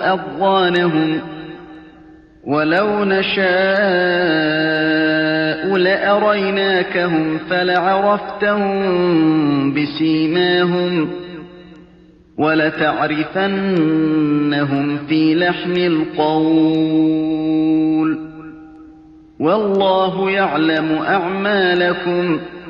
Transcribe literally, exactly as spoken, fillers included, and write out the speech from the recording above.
أضغانهم ولو نشاء لأريناكهم فلعرفتهم بسيماهم ولتعرفنهم في لحن القول والله يعلم أعمالكم